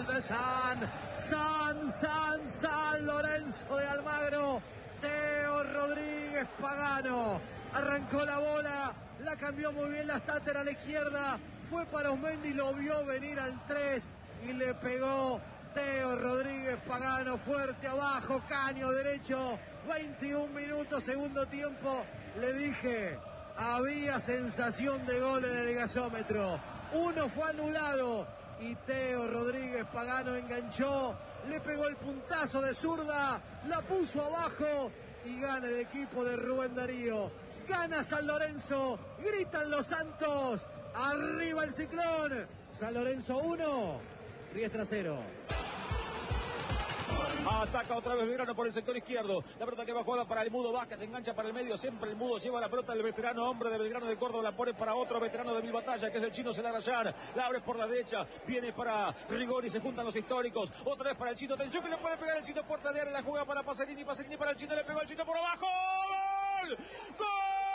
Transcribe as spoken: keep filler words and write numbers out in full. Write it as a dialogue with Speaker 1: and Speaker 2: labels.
Speaker 1: gol de San, San, San, San Lorenzo de Almagro. Teo Rodríguez Pagano arrancó la bola, la cambió muy bien la Stater a la izquierda, fue para Osmendi, lo vio venir al tres y le pegó Teo Rodríguez Pagano fuerte abajo, caño derecho, veintiún minutos, segundo tiempo. Le dije, había sensación de gol en el gasómetro, uno fue anulado y Teo Rodríguez Pagano enganchó, le pegó el puntazo de zurda, la puso abajo y gana el equipo de Rubén Darío. Gana San Lorenzo, gritan los Santos, arriba el Ciclón. San Lorenzo uno, Riestra cero.
Speaker 2: Ataca otra vez Belgrano por el sector izquierdo. La pelota que va jugada para el Mudo Vázquez, se engancha para el medio. Siempre el Mudo lleva la pelota del veterano hombre de Belgrano de Córdoba. La pone para otro veterano de Mil Batallas, que es el chino Celarayán. La abre por la derecha. Viene para Rigoni, se juntan los históricos. Otra vez para el chino. Atención que le puede pegar el chino. Puerta de área, la juega para Paserini. Paserini para el chino. Le pegó el chino por abajo. ¡Gol! ¡Gol!